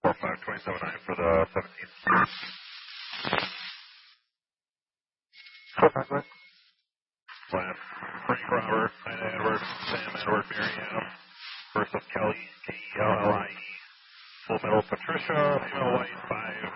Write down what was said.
45279 for the 17th. 451. Last, Frank Robert, 9 Edward, Sam Edward, Miriam, first of Kelly, Kellie, Full Metal Patricia, female white, 5.